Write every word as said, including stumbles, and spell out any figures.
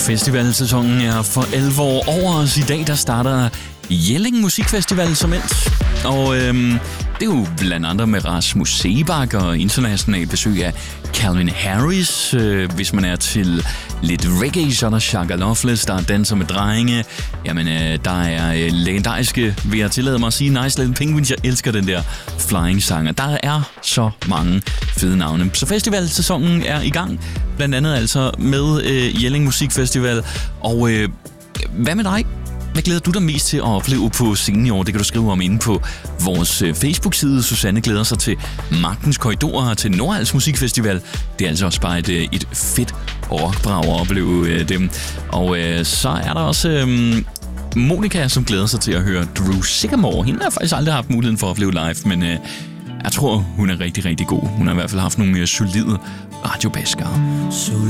Festivalsæsonen er for alvor over os. I dag der starter Jelling Musikfestival som endt. Og øhm, det er jo blandt andet med Rasmus Seebach og international besøg af Calvin Harris. Øh, hvis man er til lidt reggae, så er der Shaka Loveless, der danser med drenge. Jamen, øh, der er øh, legendariske, vil jeg tillade mig at sige, Nice Little Penguins. Jeg elsker den der flying-sanger. Der er så mange fede navne. Så festivalsæsonen er i gang, blandt andet altså med øh, Jelling Musikfestival. Og øh, hvad med dig? Hvad glæder du dig mest til at opleve på scenen i år? Det kan du skrive om inde på vores Facebook-side. Susanne glæder sig til Magtens Korridorer til Nordhals Musikfestival. Det er altså også bare et, et fedt rockbrag at opleve dem. Og øh, så er der også øh, Monica, som glæder sig til at høre Drew Sycamore. Hende har faktisk aldrig haft muligheden for at opleve live, men øh, jeg tror, hun er rigtig, rigtig god. Hun har i hvert fald haft nogle solide radiobaskere.